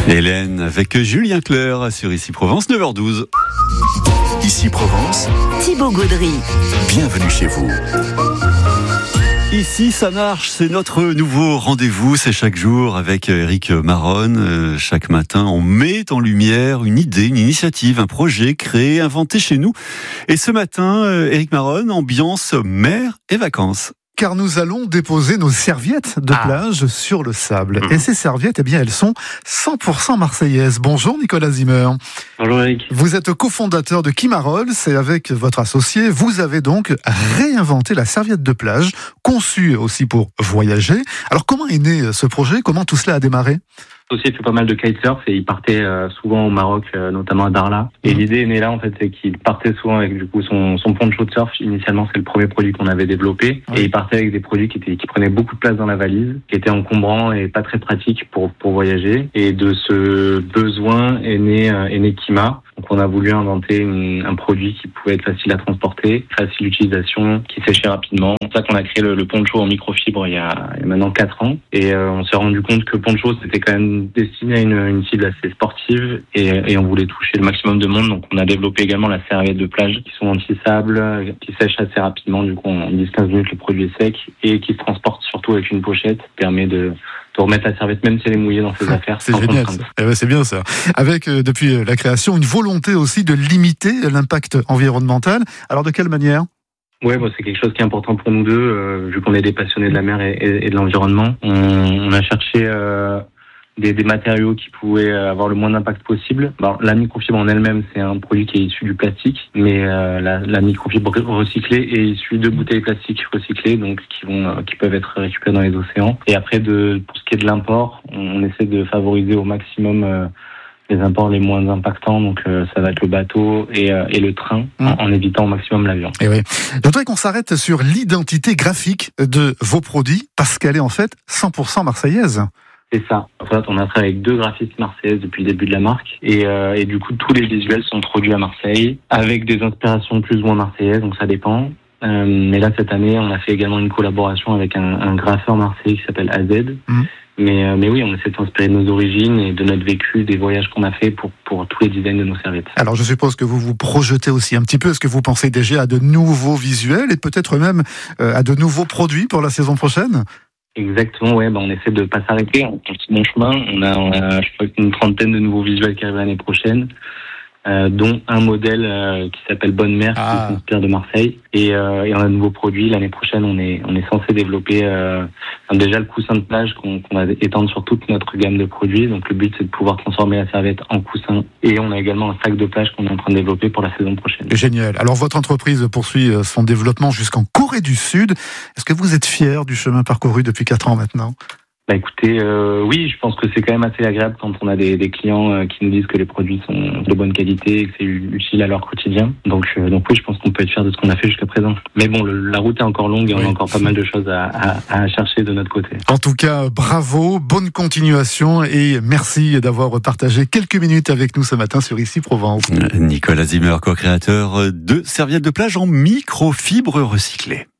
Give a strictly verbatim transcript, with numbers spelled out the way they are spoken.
Hélène avec Julien Clerc sur Ici Provence, neuf heures douze. Ici Provence, Thibaut Gaudry. Bienvenue chez vous. Ici, ça marche, c'est notre nouveau rendez-vous, c'est chaque jour avec Éric Maronne. Chaque matin, on met en lumière une idée, une initiative, un projet créé, inventé chez nous. Et ce matin, Éric Maronne, ambiance mer et vacances. Car nous allons déposer nos serviettes de ah. plage sur le sable. Mmh. Et ces serviettes, eh bien, elles sont cent pour cent marseillaises. Bonjour Nicolas Zimmer. Bonjour Eric. Vous êtes cofondateur de Kimarol, c'est avec votre associé. Vous avez donc réinventé la serviette de plage, conçue aussi pour voyager. Alors comment est né ce projet ? Comment tout cela a démarré ? Aussi fait pas mal de kitesurf et il partait euh, souvent au Maroc, euh, notamment à Darla. Et l'idée est née là en fait, c'est qu'il partait souvent avec du coup son, son poncho de surf. Initialement, c'est le premier produit qu'on avait développé. Oui. Et il partait avec des produits qui étaient qui prenaient beaucoup de place dans la valise, qui étaient encombrants et pas très pratiques pour pour voyager. Et de ce besoin est né euh, est né Kima. Donc on a voulu inventer une, un produit qui pouvait être facile à transporter, facile d'utilisation, qui séchait rapidement. C'est pour ça qu'on a créé le, le poncho en microfibre il y a, il y a maintenant quatre ans. Et euh, on s'est rendu compte que poncho c'était quand même destiné à une, une cible assez sportive et, et on voulait toucher le maximum de monde. Donc on a développé également la serviette de plage qui sont anti-sable, qui sèchent assez rapidement. Du coup en dix à quinze minutes le produit est sec et qui se transporte surtout avec une pochette, qui permet de de remettre la serviette même si elle est mouillée dans ses affaires. C'est génial, ça. Eh ben, c'est bien ça. Avec, euh, depuis euh, la création, une volonté aussi de limiter l'impact environnemental. Alors, de quelle manière ? Ouais, bah, c'est quelque chose qui est important pour nous deux, euh, vu qu'on est des passionnés de la mer et, et, et de l'environnement. On, on a cherché euh, des, des matériaux qui pouvaient avoir le moins d'impact possible. Alors, la microfibre en elle-même, c'est un produit qui est issu du plastique, mais euh, la, la microfibre recyclée est issue de bouteilles plastiques recyclées, donc qui vont, euh, qui peuvent être récupérées dans les océans. Et après, de, pour ce qui est de l'import, on, on essaie de favoriser au maximum euh, les imports les moins impactants, donc euh, ça va être le bateau et, euh, et le train, mmh. en, en évitant au maximum l'avion. Et oui. Je voudrais qu'on s'arrête sur l'identité graphique de vos produits, parce qu'elle est en fait cent pour cent marseillaise. C'est ça. En fait, on a travaillé avec deux graphistes marseillaises depuis le début de la marque. Et, euh, et du coup, tous les visuels sont produits à Marseille, avec des inspirations plus ou moins marseillaises, donc ça dépend. Euh, mais là, cette année, on a fait également une collaboration avec un, un graffeur marseillais qui s'appelle A Z. Mmh. Mais, euh, mais oui, on essaie de s'inspirer de nos origines et de notre vécu, des voyages qu'on a fait pour, pour tous les designs de nos serviettes. Alors, je suppose que vous vous projetez aussi un petit peu. Est-ce que vous pensez déjà à de nouveaux visuels et peut-être même euh, à de nouveaux produits pour la saison prochaine ? Exactement, ouais, bah on essaie de pas s'arrêter, on continue bon chemin. On a, on a, je crois, une trentaine de nouveaux visuels qui arrivent l'année prochaine, euh, dont un modèle euh, qui s'appelle Bonne Mer, ah. qui s'inspire de Marseille. Et, euh, et on a un nouveau produit. L'année prochaine, on est, on est censé développer euh, déjà le coussin de plage qu'on, qu'on va étendre sur toute notre gamme de produits. Donc le but, c'est de pouvoir transformer la serviette en coussin. Et on a également un sac de plage qu'on est en train de développer pour la saison prochaine. Génial. Alors votre entreprise poursuit son développement jusqu'en Corée du Sud. Est-ce que vous êtes fier du chemin parcouru depuis quatre ans maintenant ? Bah écoutez, euh, oui, je pense que c'est quand même assez agréable quand on a des, des clients euh, qui nous disent que les produits sont de bonne qualité et que c'est utile à leur quotidien. Donc, euh, donc oui, je pense qu'on peut être fier de ce qu'on a fait jusqu'à présent. Mais bon, le, la route est encore longue et oui. On a encore pas mal de choses à, à, à chercher de notre côté. En tout cas, bravo, bonne continuation et merci d'avoir partagé quelques minutes avec nous ce matin sur Ici Provence. Nicolas Zimmer, co-créateur de serviettes de plage en microfibre recyclées.